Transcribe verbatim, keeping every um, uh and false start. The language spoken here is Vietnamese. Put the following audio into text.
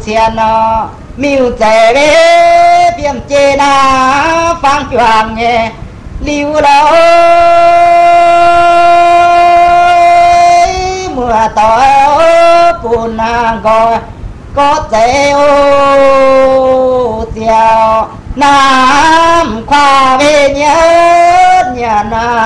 xiên nó miêu trẻ bế viêm chê na phang choàng nghe liu lâu mùa tỏi bùn nàng gọi có thể ô tiêu nam khoa về nhớ nhà na